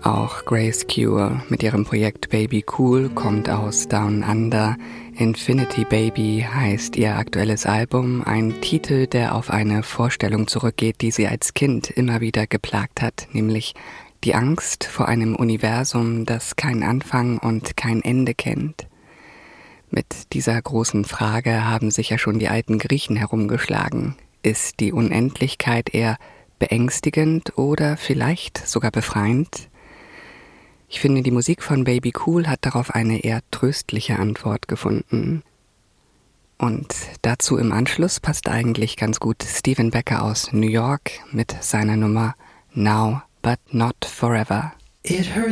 Auch Grace Cure mit ihrem Projekt Baby Cool kommt aus Down Under. Infinity Baby heißt ihr aktuelles Album, ein Titel, der auf eine Vorstellung zurückgeht, die sie als Kind immer wieder geplagt hat, nämlich die Angst vor einem Universum, das keinen Anfang und kein Ende kennt. Mit dieser großen Frage haben sich ja schon die alten Griechen herumgeschlagen. Ist die Unendlichkeit eher beängstigend oder vielleicht sogar befreiend? Ich finde, die Musik von Baby Cool hat darauf eine eher tröstliche Antwort gefunden. Und dazu im Anschluss passt eigentlich ganz gut Stephen Becker aus New York mit seiner Nummer Now But Not Forever. It hurts